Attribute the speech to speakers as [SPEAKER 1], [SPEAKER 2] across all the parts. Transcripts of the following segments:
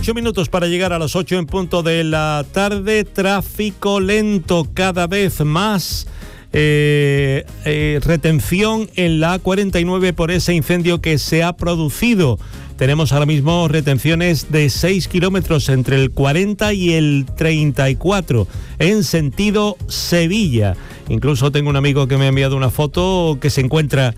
[SPEAKER 1] 8 minutos para llegar a las 8 en punto de la tarde. Tráfico lento, cada vez más retención en la A49 por ese incendio que se ha producido. Tenemos ahora mismo retenciones de 6 kilómetros entre el 40 y el 34 en sentido Sevilla. Incluso tengo un amigo que me ha enviado una foto que se encuentra,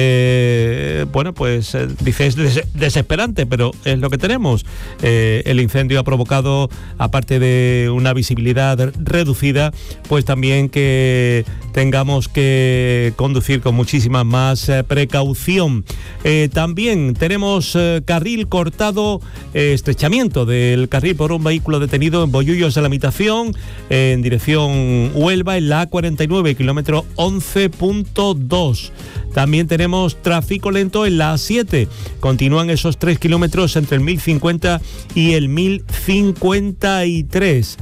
[SPEAKER 1] dice es desesperante, pero es lo que tenemos. El incendio ha provocado, aparte de una visibilidad reducida, pues también que tengamos que conducir con muchísima más precaución. También tenemos carril cortado, estrechamiento del carril por un vehículo detenido en Bollullos de la Mitación, en dirección Huelva, en la A49, kilómetro 11.2. También tenemos tráfico lento en la A7. Continúan esos 3 kilómetros entre el 1050 y el 1053.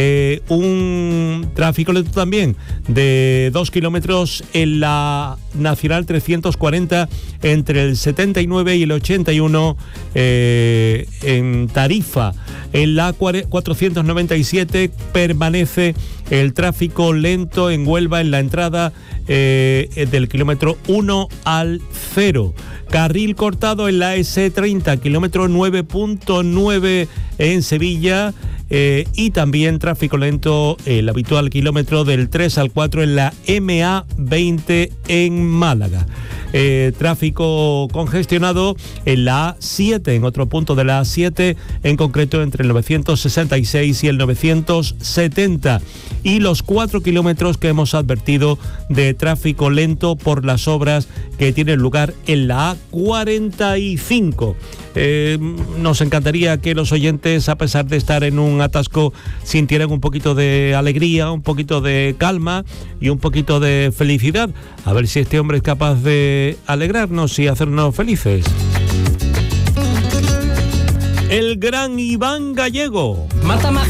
[SPEAKER 1] Un tráfico lento también de 2 kilómetros en la Nacional 340 entre el 79 y el 81 en Tarifa. En la 497 permanece el tráfico lento en Huelva en la entrada del kilómetro 1 al 0. Carril cortado en la S30, kilómetro 9.9 en Sevilla. Y también tráfico lento, el habitual kilómetro del 3 al 4 en la MA20 en Málaga. Tráfico congestionado en la A7, en otro punto de la A7, en concreto entre el 966 y el 970. Y los 4 kilómetros que hemos advertido de tráfico lento por las obras que tienen lugar en la A45. Nos encantaría que los oyentes, a pesar de estar en un atasco, sintieran un poquito de alegría, un poquito de calma y un poquito de felicidad. A ver si este hombre es capaz de alegrarnos y hacernos felices. El gran Iván Gallego.